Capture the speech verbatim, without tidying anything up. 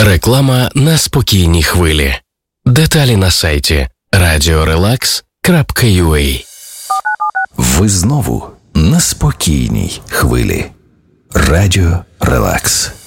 Реклама на спокійній хвилі. Деталі на сайті радіо релакс крапка ю а. Ви знову на спокійній хвилі. Радіо Релакс.